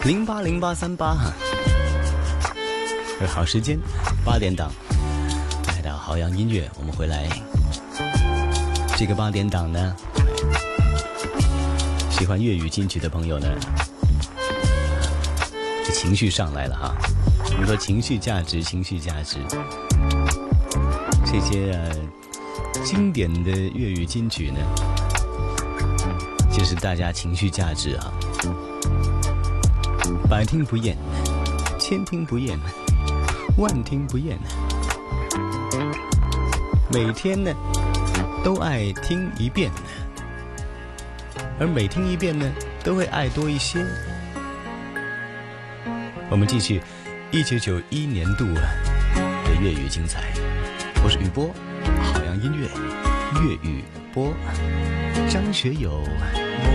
080838好时间8点档，来到豪洋音乐，我们回来。这个8点档呢，喜欢粤语金曲的朋友呢，这情绪上来了哈。我们说情绪价值，这些经典的粤语金曲呢，就是大家情绪价值啊，百听不厌，千听不厌，万听不厌，每天呢都爱听一遍，而每听一遍呢都会爱多一些。我们继续1991年度的粤语精彩，我是雨波，好洋音乐粤语播，张学友。